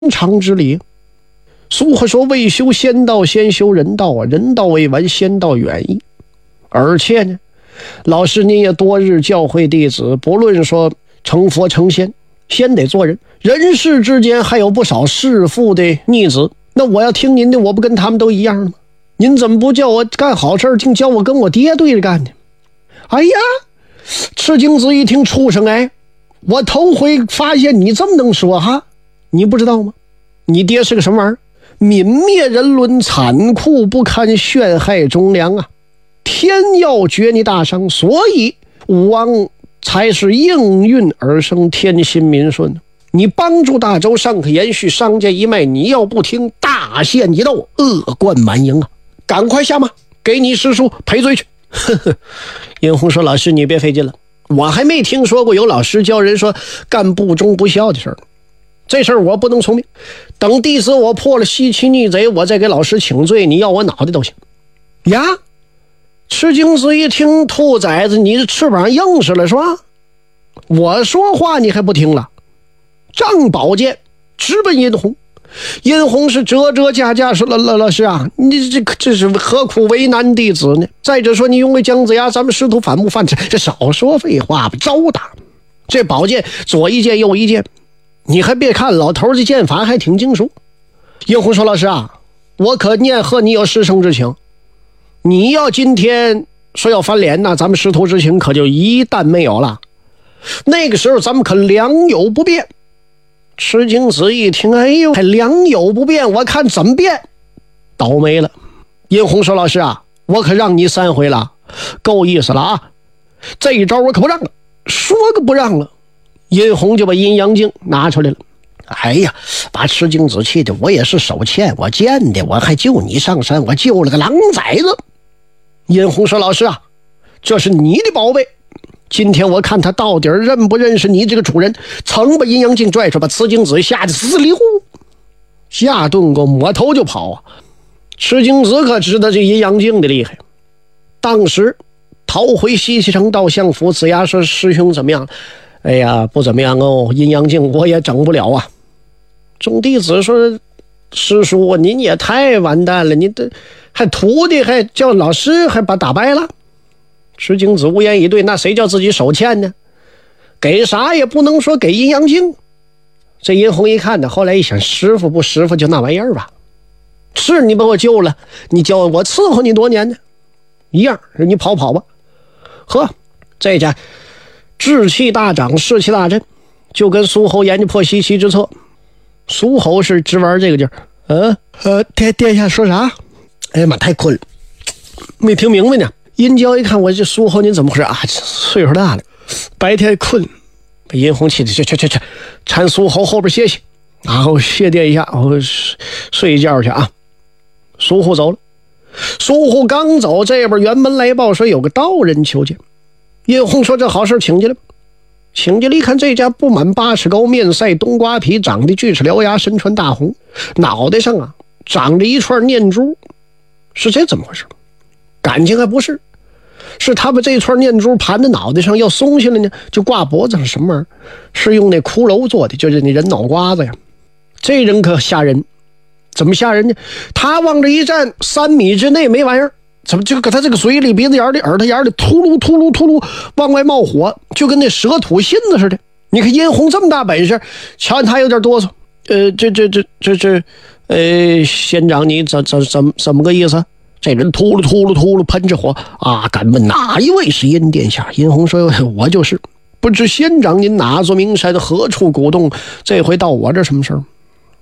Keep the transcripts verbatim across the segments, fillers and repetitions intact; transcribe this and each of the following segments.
常之理。俗话说，未修仙道先修人道啊，人道未完仙道远矣。而且呢，老师您也多日教诲弟子，不论说成佛成仙，先得做人，人世之间还有不少弑父的逆子，那我要听您的，我不跟他们都一样吗？您怎么不叫我干好事，竟叫我跟我爹对着干呢？哎呀，赤精子一听，畜生哎，我头回发现你这么能说哈，你不知道吗？你爹是个什么玩意儿？泯灭人伦，残酷不堪，陷害忠良啊！天要绝你大伤，所以武王才是应运而生，天心民顺。你帮助大周尚可延续商家一脉，你要不听，大限一到，恶贯满盈啊！赶快下马，给你师叔赔罪去。呵呵，殷红说：“老师，你别费劲了，我还没听说过有老师教人说干不忠不孝的事儿。这事儿我不能从命，等弟子我破了西岐逆贼，我再给老师请罪，你要我脑袋都行。”呀，赤精子一听，兔崽子，你翅膀硬实了是吧？我说话你还不听了？仗宝剑直奔殷红。殷红是折折架架说：“老老老师啊，你这这是何苦为难弟子呢？再者说，你用为姜子牙，咱们师徒反目犯这这少说废话吧，招打。这宝剑左一剑右一剑，你还别看老头的剑法还挺精熟。”殷红说：“老师啊，我可念和你有师生之情，你要今天说要翻脸，那咱们师徒之情可就一旦没有了。那个时候咱们可良莠不变。”赤精子一听，哎呦，还良莠不变，我看怎么变？倒霉了。殷红说：“老师啊，我可让你三回了，够意思了啊！这一招我可不让了。”说个不让了，殷红就把阴阳镜拿出来了。哎呀，把赤精子气的，我也是手欠，我贱的，我还救你上山，我救了个狼崽子。殷红说：“老师啊，这是你的宝贝。今天我看他到底认不认识你这个主人。”曾把阴阳镜拽出，把赤精子吓得死里呼，下顿个抹头就跑啊！赤精子可知道这阴阳镜的厉害。当时逃回西岐城到相府，子牙说：“师兄怎么样？”“哎呀，不怎么样哦，阴阳镜我也整不了啊。”众弟子说：“师叔，您也太完蛋了，你这还徒弟还叫老师还把打败了。”赤精子无言以对，那谁叫自己手欠呢？给啥也不能说给阴阳镜。这殷红一看呢，后来一想，师傅不师傅就那玩意儿吧，是你把我救了，你教我伺候你多年呢，一样，你跑跑吧。呵，这家志气大长，士气大振，就跟苏侯研究破西岐之策。苏侯是直玩这个劲儿，嗯呃，殿殿下说啥？哎呀妈，太困了，没听明白呢。殷郊一看，我这苏侯您怎么回事啊？岁数大了，白天困，把殷红气的去去去去，搀苏侯后边歇歇，然后谢殿一下，然后睡一觉去啊。苏护走了，苏护刚走，这边辕门来报说有个道人求见。殷红说：“这好事，请进来吧。”请进来一看，这家不满八尺高，面赛冬瓜皮，长得锯齿獠牙，身穿大红，脑袋上啊长着一串念珠。是这怎么回事？感情还不是，是他把这串念珠盘在脑袋上，要松下来呢就挂脖子上。什么玩意儿？是用那骷髅做的，就是那人脑瓜子呀。这人可吓人，怎么吓人呢？他往这一站，三米之内没玩意儿，怎么就搁他这个嘴里、鼻子眼里、耳朵眼里秃噜秃噜秃噜往外冒火，就跟那蛇吐信子似的。你看殷红这么大本事，瞧他有点哆嗦。呃，这这这这这，呃，县长你怎怎怎怎么个意思？这人秃噜秃噜秃噜喷着火啊！敢问哪一位是殷殿下？殷红说：“我就是。不知县长您哪座名山，何处古洞？这回到我这什么事儿？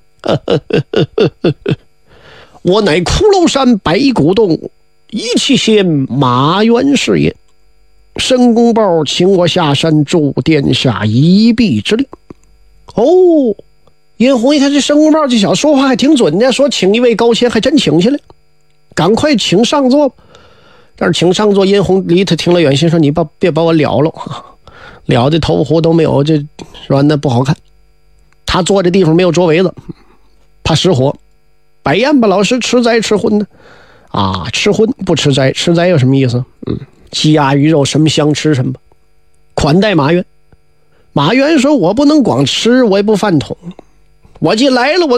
我乃骷髅山白骨洞一气仙马元氏也。申公豹请我下山助殿下一臂之力。”哦，殷红一看这申公豹这小说话还挺准的，说请一位高仙，还真请下来。赶快请上座。但是请上座，殷红离他听了远，心说：“你把别把我了了，了的头糊都没有，这是吧？那不好看。”他坐这地方没有桌围子，怕失火。摆宴吧，老师吃斋吃荤呢？啊，吃荤不吃斋，吃斋有什么意思？嗯，鸡鸭鱼肉什么香吃什么。款待马渊。马渊说：“我不能光吃，我也不饭桶。 我既来了，我